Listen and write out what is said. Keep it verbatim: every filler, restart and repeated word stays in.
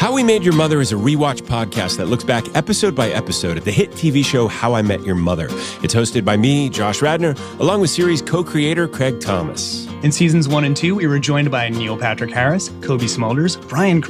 How We Met Your Mother is a rewatch podcast that looks back episode by episode at the hit T V show How I Met Your Mother. It's hosted by me, Josh Radnor, along with series co-creator Craig Thomas. In seasons one and two, we were joined by Neil Patrick Harris, Kobe Smulders, Brian